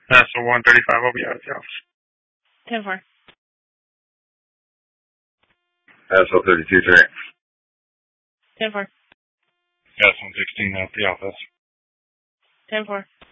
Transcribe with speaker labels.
Speaker 1: Hassel 135 will be out of the office.
Speaker 2: 10-4.
Speaker 3: Hassel 32-3.
Speaker 2: 10-4.
Speaker 1: Hassel 16 out the office.
Speaker 2: 10-4.